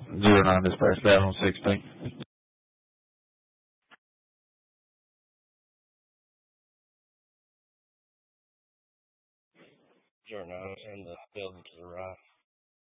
09 dispatch down on 16. 09 and the building to the right.